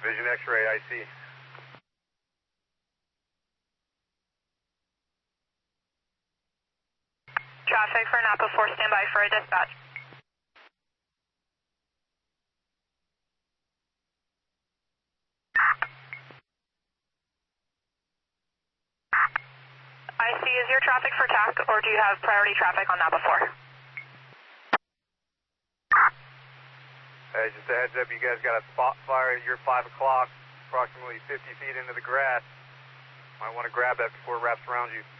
Vision X-ray, I see. Traffic for Napa 4, standby for a dispatch. I see. Is your traffic for TAC, or do you have priority traffic on Napa 4? Hey, just a heads up, you guys got a spot fire at your 5 o'clock, approximately 50 feet into the grass. Might want to grab that before it wraps around you.